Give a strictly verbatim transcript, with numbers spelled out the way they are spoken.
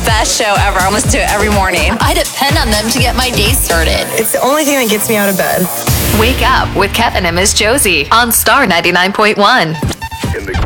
best show ever. I almost do it every morning. I depend on them to get my day started. It's the only thing that gets me out of bed. Wake up with Kevin and Miss Josie on Star ninety-nine point one. In the